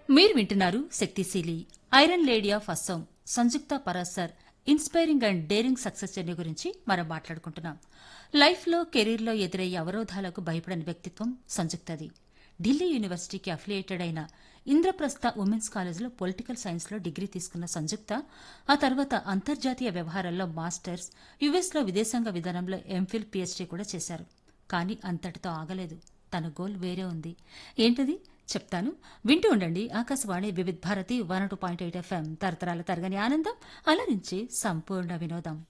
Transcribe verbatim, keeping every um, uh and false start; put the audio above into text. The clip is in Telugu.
మీరు వింటున్నారు శక్తిశీలి iron lady of Assam Samyukta Parashar inspiring and daring success journey గురించి మనం మాట్లాడుకుంటున్నాం. లైఫ్లో కెరీర్లో ఎదురయ్యే అవరోధాలకు భయపడని వ్యక్తిత్వం సంయుక్తది. ఢిల్లీ యూనివర్సిటీకి అఫిలియేటెడ్ అయిన ఇంద్రప్రస్థ ఉమెన్స్ కాలేజ్లో పొలిటికల్ సైన్స్లో డిగ్రీ తీసుకున్న సంయుక్త ఆ తర్వాత అంతర్జాతీయ వ్యవహారాల్లో మాస్టర్స్, యుఎస్లో విదేశాంగ విధానంలో ఎంఫిల్, పీహెచ్డీ కూడా చేశారు. కానీ అంతటితో ఆగలేదు. తన గోల్ వేరే ఉంది. ఏంటది చెప్తాను, వింటూ ఉండండి. ఆకాశవాణి వివిధ Bharati one two point eight FM, తరతరాల తరగని ఆనందం, అలరించి సంపూర్ణ వినోదం.